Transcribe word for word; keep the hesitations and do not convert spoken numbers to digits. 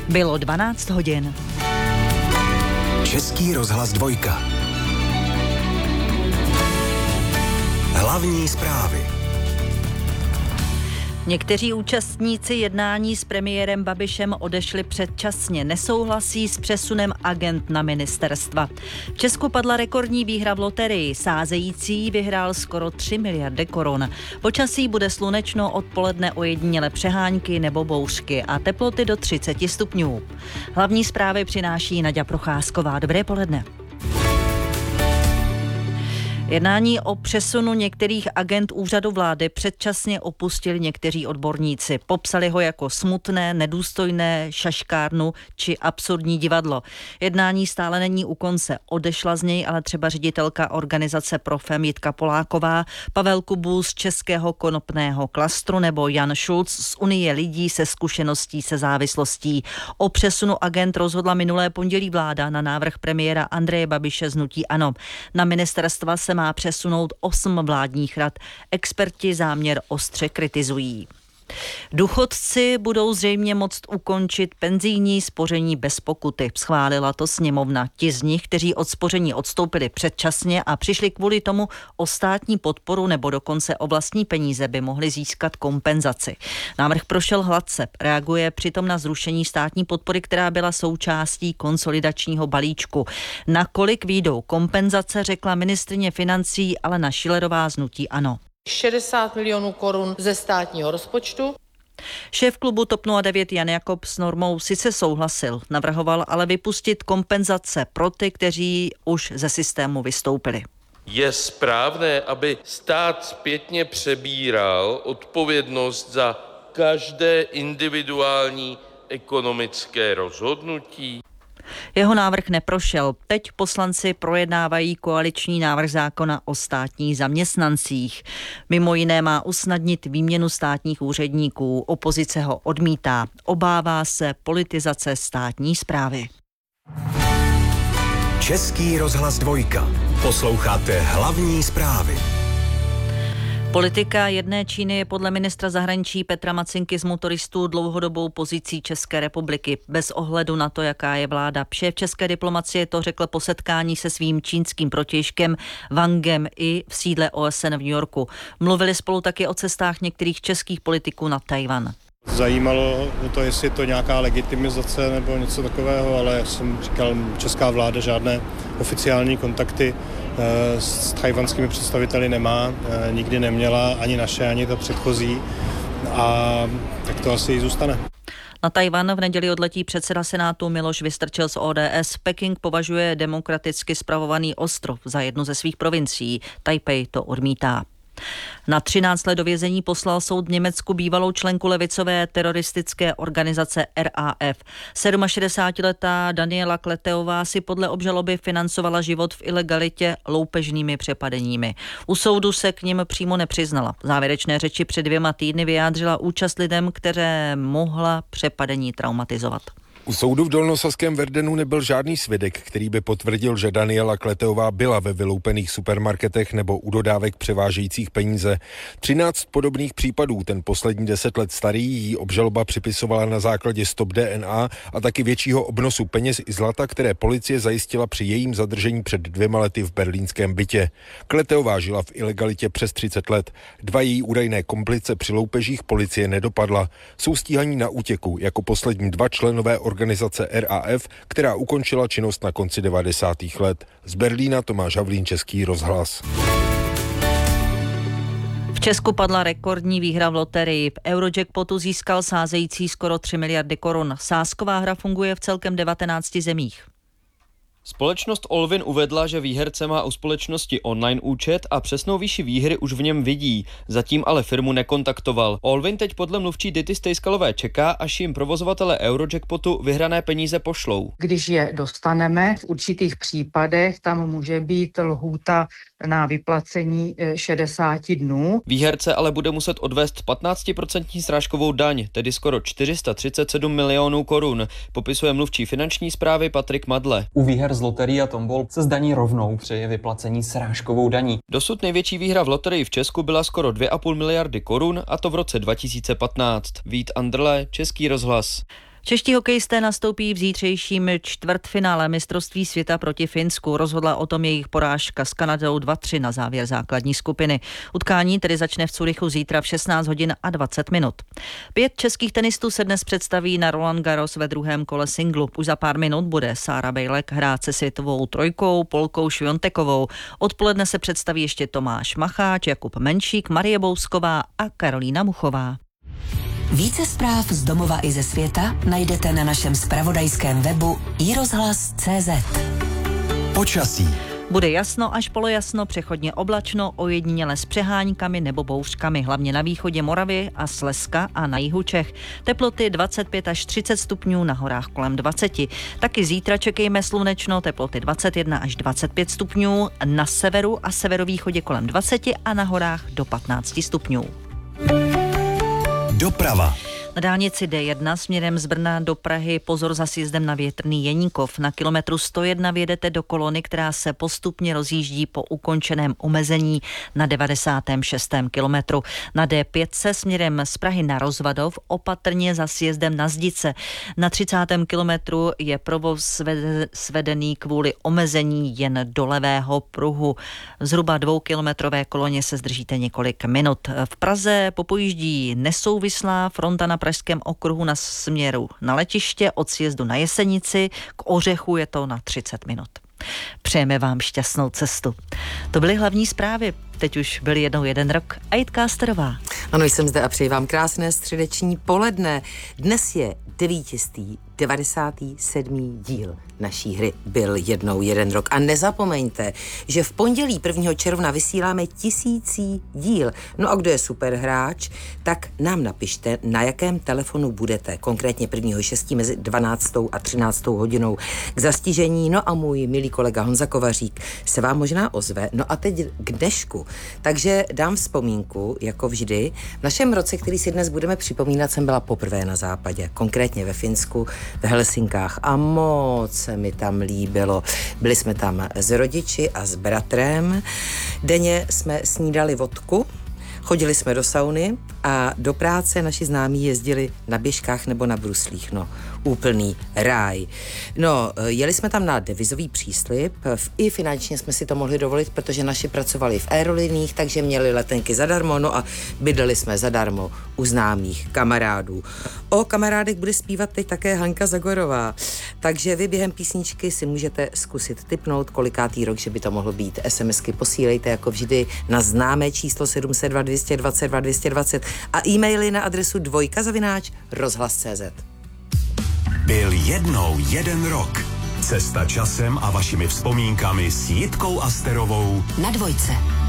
Bylo dvanáct hodin. Český rozhlas dvojka. Hlavní zprávy. Někteří účastníci jednání s premiérem Babišem odešli předčasně, nesouhlasí s přesunem agent na ministerstva. V Česku padla rekordní výhra v loterii, sázející vyhrál skoro tři miliardy korun. Počasí bude slunečno, odpoledne ojediněle přehánky nebo bouřky a teploty do třicet stupňů. Hlavní zprávy přináší Naďa Procházková. Dobré poledne. Jednání o přesunu některých agent úřadu vlády předčasně opustili někteří odborníci. Popsali ho jako smutné, nedůstojné, šaškárnu či absurdní divadlo. Jednání stále není u konce. Odešla z něj ale třeba ředitelka organizace Profem Jitka Poláková, Pavel Kubus z Českého konopného klastru nebo Jan Šulc z Unie lidí se zkušeností se závislostí. O přesunu agent rozhodla minulé pondělí vláda na návrh premiéra Andreje Babiše z hnutí ANO. Na ministerstva se má přesunout osm vládních rad. Experti záměr ostře kritizují. Důchodci budou zřejmě moct ukončit penzijní spoření bez pokuty. Schválila to sněmovna. Ti z nich, kteří od spoření odstoupili předčasně a přišli kvůli tomu o státní podporu nebo dokonce o vlastní peníze, by mohli získat kompenzaci. Návrh prošel hladce. Reaguje přitom na zrušení státní podpory, která byla součástí konsolidačního balíčku. Nakolik výjdou kompenzace, řekla ministryně financí Alena Schillerová z hnutí ANO. šedesát milionů korun ze státního rozpočtu. Šéf klubu TOP nula devět Jan Jakob s normou sice souhlasil, navrhoval ale vypustit kompenzace pro ty, kteří už ze systému vystoupili. Je správné, aby stát zpětně přebíral odpovědnost za každé individuální ekonomické rozhodnutí? Jeho návrh neprošel. Teď poslanci projednávají koaliční návrh zákona o státních zaměstnancích. Mimo jiné má usnadnit výměnu státních úředníků. Opozice ho odmítá. Obává se politizace státní správy. Český rozhlas dvojka. Posloucháte hlavní zprávy. Politika jedné Číny je podle ministra zahraničí Petra Macinky z Motoristů dlouhodobou pozicí České republiky. Bez ohledu na to, jaká je vláda. Šéf české diplomacie to řekl po setkání se svým čínským protějškem Wangem i v sídle O S N v New Yorku. Mluvili spolu taky o cestách některých českých politiků na Tchaj-wan. Zajímalo to, jestli je to nějaká legitimizace nebo něco takového, ale jak jsem říkal, česká vláda žádné oficiální kontakty s tchajwanskými představiteli nemá, nikdy neměla, ani naše, ani ta předchozí, a tak to asi i zůstane. Na Tchaj-wan v neděli odletí předseda Senátu Miloš Vystrčil z O D S. Peking považuje demokraticky spravovaný ostrov za jednu ze svých provincií. Tajpej to odmítá. Na třináct let do vězení poslal soud v Německu bývalou členku levicové teroristické organizace R A F. šedesátisedmiletá Daniela Kleteová si podle obžaloby financovala život v ilegalitě loupežnými přepadeními. U soudu se k nim přímo nepřiznala. V závěrečné řeči před dvěma týdny vyjádřila účast lidem, které mohla přepadení traumatizovat. U soudu v dolnosaském Verdenu nebyl žádný svědek, který by potvrdil, že Daniela Kleteová byla ve vyloupených supermarketech nebo u dodávek převážejících peníze. třináct podobných případů, ten poslední deset let starý, jí obžaloba připisovala na základě stop D N A a taky většího obnosu peněz i zlata, které policie zajistila při jejím zadržení před dvěma lety v berlínském bytě. Kleteová žila v ilegalitě přes třicet let. Dva její údajné komplice při loupežích policie nedopadla. Jsou stíhaní na útěku jako poslední dva členové organizace R A F, která ukončila činnost na konci devadesátých let. Z Berlína Tomáš Havlín, Český rozhlas. V Česku padla rekordní výhra v loterii. V Eurojackpotu získal sázející skoro tři miliardy korun. Sázková hra funguje v celkem devatenácti zemích. Společnost Olvin uvedla, že výherce má u společnosti online účet a přesnou výši výhry už v něm vidí. Zatím ale firmu nekontaktoval. Olvin teď podle mluvčí Dity Stejskalové čeká, až jim provozovatele Eurojackpotu vyhrané peníze pošlou. Když je dostaneme, v určitých případech tam může být lhůta na vyplacení šedesát dnů. Výherce ale bude muset odvést patnáctiprocentní srážkovou daň, tedy skoro čtyři sta třicet sedm milionů korun, popisuje mluvčí finanční správy Patrik Madle. U výher z loterií a tombol se zdaní rovnou při vyplacení srážkovou daní. Dosud největší výhra v loterii v Česku byla skoro dvě a půl miliardy korun, a to v roce dva tisíce patnáct. Vít Andrle, Český rozhlas. Čeští hokejisté nastoupí v zítřejším čtvrtfinále mistrovství světa proti Finsku. Rozhodla o tom jejich porážka s Kanadou dva tři na závěr základní skupiny. Utkání tedy začne v Curychu zítra v šestnáct hodin a dvacet minut. Pět českých tenistů se dnes představí na Roland Garros ve druhém kole singlu. Už za pár minut bude Sára Bejlek hrát se světovou trojkou Polkou Šviontekovou. Odpoledne se představí ještě Tomáš Macháč, Jakub Menšík, Marie Bousková a Karolína Muchová. Více zpráv z domova i ze světa najdete na našem zpravodajském webu i rozhlas tečka cé zet. Počasí. Bude jasno až polojasno, přechodně oblačno, ojediněle s přeháňkami nebo bouřkami, hlavně na východě Moravy a Slezska a na jihu Čech. Teploty dvacet pět až třicet stupňů, na horách kolem dvacet. Taky zítra čekejme slunečno, teploty dvacet jedna až dvacet pět stupňů, na severu a severovýchodě kolem dvacet a na horách do patnáct stupňů. Doprava. Na dálnici D jedna směrem z Brna do Prahy pozor za sjezdem na Větrný Jeníkov. Na kilometru sto jedna vjedete do kolony, která se postupně rozjíždí po ukončeném omezení na devadesátém šestém kilometru. Na D pět se směrem z Prahy na Rozvadov opatrně za sjezdem na Zdice. Na třicátém kilometru je provoz svedený kvůli omezení jen do levého pruhu. V zhruba dvoukilometrové koloně se zdržíte několik minut. V Praze popojíždí nesouvislá fronta na Pražském okruhu na směru na letiště, od sjezdu na Jesenici k Ořechu je to na třicet minut. Přejeme vám šťastnou cestu. To byly hlavní zprávy. Teď už byl jednou jeden rok. A Jitka Asterová. Ano, jsem zde a přeji vám krásné středeční poledne. Dnes je devítistý devadesátý sedmý díl naší hry Byl jednou jeden rok. A nezapomeňte, že v pondělí prvního června vysíláme tisící díl. No a kdo je superhráč, tak nám napište, na jakém telefonu budete, konkrétně prvního šestého mezi dvanáctou a třináctou hodinou k zastižení. No a můj milý kolega Honza Kovařík se vám možná ozve. No a teď k dnešku. Takže dám vzpomínku, jako vždy. V našem roce, který si dnes budeme připomínat, jsem byla poprvé na západě, konkrétně ve Finsku, v Helsinkách a moc se mi tam líbilo. Byli jsme tam s rodiči a s bratrem. Denně jsme snídali vodku, chodili jsme do sauny a do práce naši známí jezdili na běžkách nebo na bruslích. No, úplný ráj. No, jeli jsme tam na devizový příslib, i finančně jsme si to mohli dovolit, protože naši pracovali v aeroliních, takže měli letenky zadarmo, no a bydleli jsme zadarmo u známých kamarádů. O kamarádech bude zpívat teď také Hanka Zagorová, takže vy během písničky si můžete zkusit tipnout, kolikátý rok, že by to mohlo být. SMSky posílejte jako vždy na známé číslo sedm set dva dvě dvacet dva dvě dvacet a e-maily na adresu dvojka zavináč rozhlas tečka cé zet. Byl jednou jeden rok. Cesta časem a vašimi vzpomínkami s Jitkou Asterovou na dvojce.